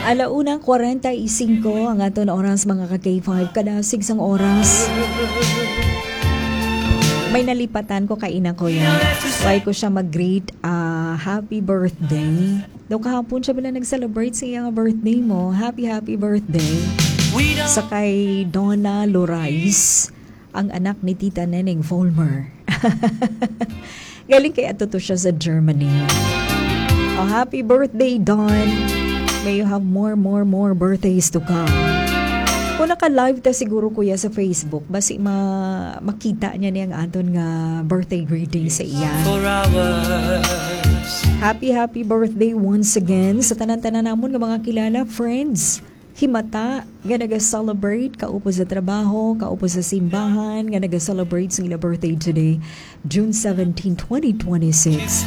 Alaunang 45 ang ato na oras mga ka-K5 kadasig sang oras. May nalipatan ko kay ina ko yan. Why ko siya mag-greet happy birthday. Daw kahapon siya bila nag-celebrate sa iyang birthday mo. Happy birthday. Sa kay Donna Lorais, ang anak ni Tita Neneng Folmer. Galing kay ato to siya sa Germany. Oh, happy birthday, Don. May you have more birthdays to come. Kung naka-live ta siguro kuya sa Facebook, basi makita niya niyang aton nga birthday greeting sa iya. Happy birthday once again sa tanan-tanan namon nga mga kilala, friends. Himata, nga nag-celebrate, kaupo sa trabaho, kaupo sa simbahan, nga nag-celebrate sa ila birthday today, June 17, 2026.